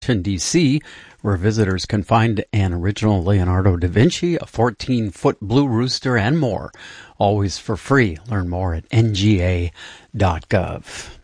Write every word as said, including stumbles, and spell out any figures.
Washington, D C, where visitors can find an original Leonardo da Vinci, a fourteen-foot blue rooster, and more. Always for free. Learn more at N G A dot gov.